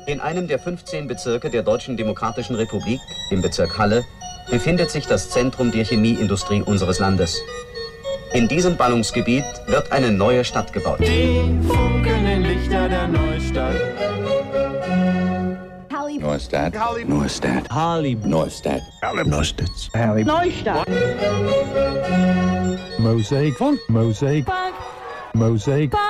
In einem der 15 Bezirke der Deutschen Demokratischen Republik, im Bezirk Halle, befindet sich das Zentrum der Chemieindustrie unseres Landes. In diesem Ballungsgebiet wird eine neue Stadt gebaut. Die funkelnden Lichter der Neustadt. Neustadt. Neustadt. Harlem. Neustadt. Neustadt. Neustadt. Mosaic. Mosaic. Mosaic.